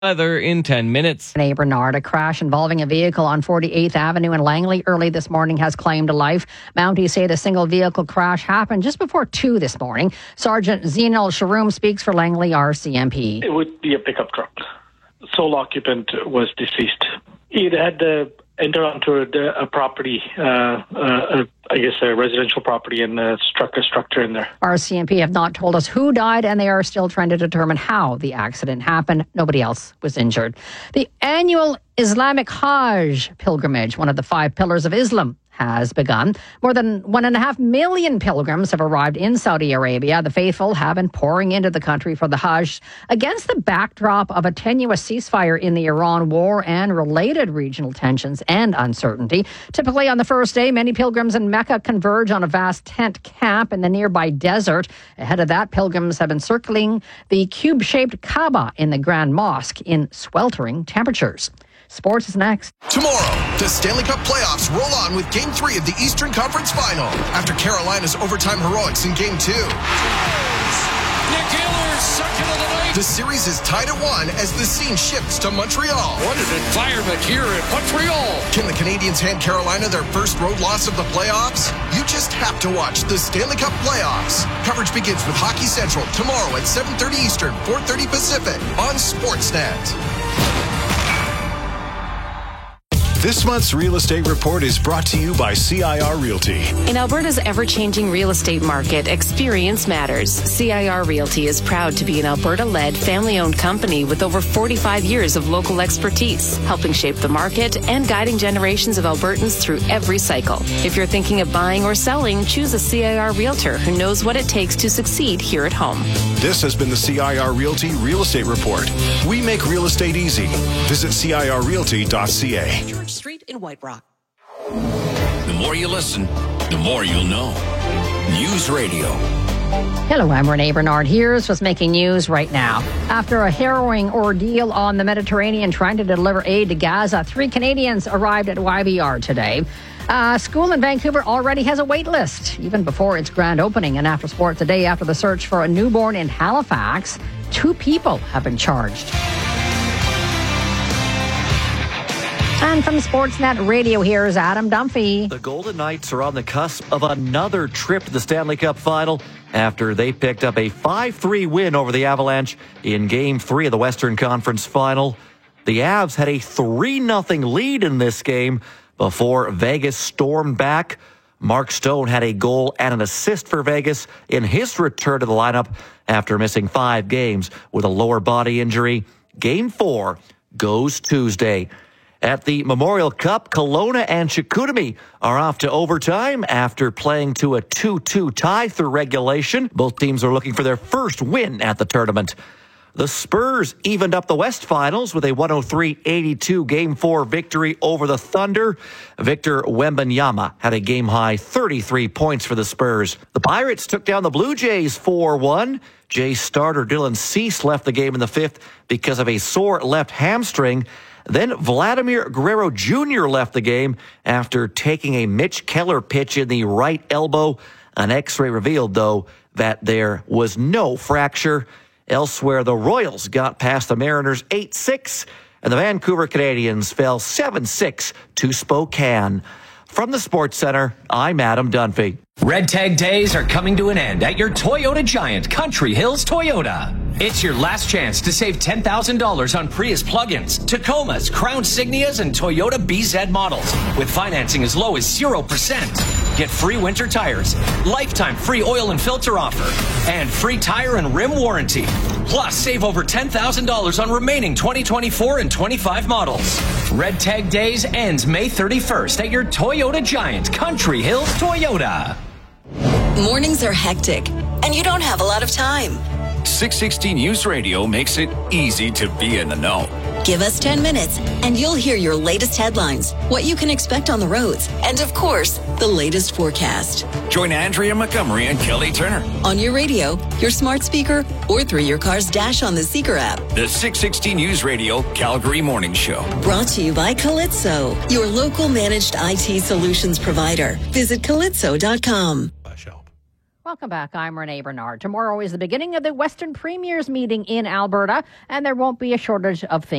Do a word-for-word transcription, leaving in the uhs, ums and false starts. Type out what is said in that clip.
Weather in ten minutes. A Bernard, a crash involving a vehicle on forty-eighth Avenue in Langley early this morning has claimed life. Mounties say the single vehicle crash happened just before two this morning. Sergeant Zenil Sharoom speaks for Langley R C M P. It would be a pickup truck. Sole occupant was deceased. It had uh, entered onto a, a property, uh, uh, I guess a residential property, and uh, struck a structure in there. R C M P have not told us who died, and they are still trying to determine how the accident happened. Nobody else was injured. The annual Islamic Hajj pilgrimage, one of the five pillars of Islam, has begun. More than one and a half million pilgrims have arrived in Saudi Arabia. The faithful have been pouring into the country for the Hajj against the backdrop of a tenuous ceasefire in the Iran war and related regional tensions and uncertainty. Typically on the first day, many pilgrims in Mecca converge on a vast tent camp in the nearby desert. Ahead of that, pilgrims have been circling the cube-shaped Kaaba in the Grand Mosque in sweltering temperatures. Sports is next. Tomorrow, the Stanley Cup playoffs roll on with Game three of the Eastern Conference Final after Carolina's overtime heroics in Game two. Nick Ehlers, second of the night. The series is tied at one as the scene shifts to Montreal. What an environment here in Montreal. Can the Canadiens hand Carolina their first road loss of the playoffs? You just have to watch the Stanley Cup playoffs. Coverage begins with Hockey Central tomorrow at seven thirty Eastern, four thirty Pacific on Sportsnet. This month's Real Estate Report is brought to you by C I R Realty. In Alberta's ever-changing real estate market, experience matters. C I R Realty is proud to be an Alberta-led, family-owned company with over forty-five years of local expertise, helping shape the market and guiding generations of Albertans through every cycle. If you're thinking of buying or selling, choose a C I R Realtor who knows what it takes to succeed here at home. This has been the C I R Realty Real Estate Report. We make real estate easy. Visit C I R realty dot C A. Street in White Rock. The more you listen, the more you'll know. News Radio. Hello, I'm Renee Bernard. Here's what's making news right now. After a harrowing ordeal on the Mediterranean trying to deliver aid to Gaza, three Canadians arrived at Y B R today. A school in Vancouver already has a wait list, even before its grand opening. And after sports, a day after the search for a newborn in Halifax, two people have been charged. And from Sportsnet Radio, here's Adam Dunphy. The Golden Knights are on the cusp of another trip to the Stanley Cup Final after they picked up a five three win over the Avalanche in Game three of the Western Conference Final. The Avs had a three nothing lead in this game before Vegas stormed back. Mark Stone had a goal and an assist for Vegas in his return to the lineup after missing five games with a lower body injury. Game four goes Tuesday. At the Memorial Cup, Kelowna and Chicoutimi are off to overtime after playing to a two two tie through regulation. Both teams are looking for their first win at the tournament. The Spurs evened up the West Finals with a one oh three eighty-two Game four victory over the Thunder. Victor Wembanyama had a game-high thirty-three points for the Spurs. The Pirates took down the Blue Jays four one. Jays starter Dylan Cease left the game in the fifth because of a sore left hamstring. Then Vladimir Guerrero Junior left the game after taking a Mitch Keller pitch in the right elbow. An X-ray revealed, though, that there was no fracture. Elsewhere, the Royals got past the Mariners eight six, and the Vancouver Canadians fell seven six to Spokane. From the Sports Center, I'm Adam Dunphy. Red Tag Days are coming to an end at your Toyota Giant, Country Hills Toyota. It's your last chance to save ten thousand dollars on Prius plug-ins, Tacomas, Crown Signias, and Toyota B Z models with financing as low as zero percent. Get free winter tires, lifetime free oil and filter offer, and free tire and rim warranty. Plus, save over ten thousand dollars on remaining twenty twenty-four and twenty-five models. Red Tag Days ends May thirty-first at your Toyota Giant, Country Hills Toyota. Mornings are hectic, and you don't have a lot of time. six sixty News Radio makes it easy to be in the know. Give us ten minutes, and you'll hear your latest headlines, what you can expect on the roads, and of course, the latest forecast. Join Andrea Montgomery and Kelly Turner on your radio, your smart speaker, or through your car's dash on the Seeker app. The six sixty News Radio Calgary Morning Show. Brought to you by Calypso, your local managed I T solutions provider. Visit calypso dot com. Welcome back. I'm Renee Bernard. Tomorrow is the beginning of the Western Premiers meeting in Alberta, and there won't be a shortage of things